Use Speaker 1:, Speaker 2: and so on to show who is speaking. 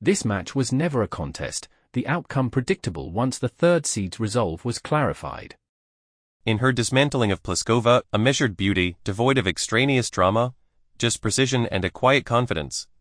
Speaker 1: This match was never a contest, the outcome predictable once the third seed's resolve was clarified.
Speaker 2: In her dismantling of Pliskova, a measured beauty, devoid of extraneous drama, just precision and a quiet confidence.